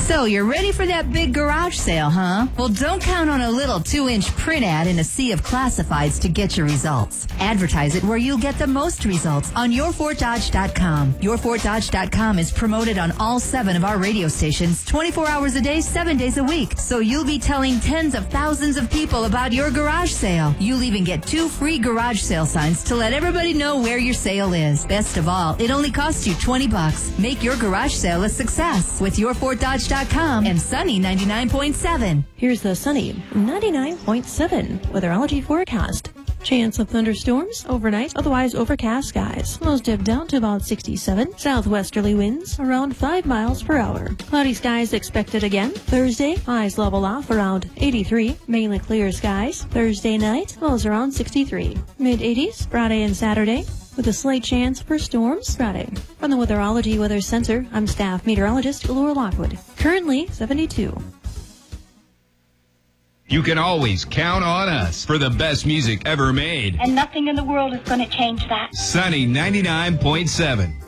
So, you're ready for that big garage sale, huh? Well, don't count on a little 2-inch print ad in a sea of classifieds to get your results. Advertise it where you'll get the most results on YourFortDodge.com. YourFortDodge.com is promoted on all 7 of our radio stations 24 hours a day, 7 days a week. So you'll be telling tens of thousands of people about your garage sale. You'll even get 2 free garage sale signs to let everybody know where your sale is. Best of all, it only costs you $20. Make your garage sale a success with YourFortDodge.com and Sunny 99.7. Here's the Sunny 99.7 weatherology forecast. Chance of thunderstorms overnight, otherwise overcast skies. Lows dip down to about 67. Southwesterly winds around 5 miles per hour. Cloudy skies expected again. Thursday, highs level off around 83. Mainly clear skies. Thursday night, lows around 63. Mid-80s Friday and Saturday, with a slight chance for storms Friday. From the Weatherology Weather Center, I'm staff meteorologist Laura Lockwood. Currently 72. You can always count on us for the best music ever made. And nothing in the world is going to change that. Sunny 99.7.